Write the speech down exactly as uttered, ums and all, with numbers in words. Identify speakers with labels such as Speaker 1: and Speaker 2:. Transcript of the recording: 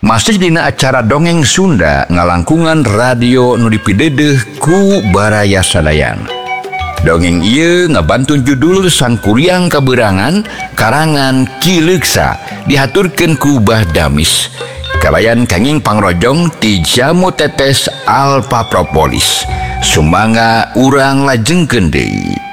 Speaker 1: masih dina acara dongeng Sunda ngalangkungan radio nu dipidedeh ku Baraya Sadayan. Dongeng ieu ngabantun judul Sang Kuryang Kaberangan karangan Ki Leuksa dihaturkeun ku Bah Damis. Kalayan kenging pangrojong ti Jamu Tetes Alpa Propolis. Sumangga urang lajengkeun deui.